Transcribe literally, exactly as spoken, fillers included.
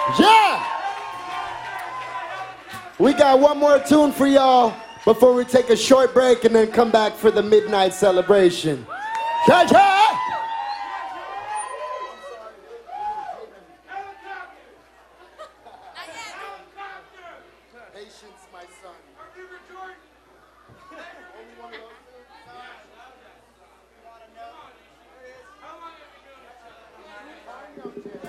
Yeah! We got one more tune for y'all before we take a short break and then come back for the midnight celebration. Yeah, yeah! Patience, my son. Only one of those?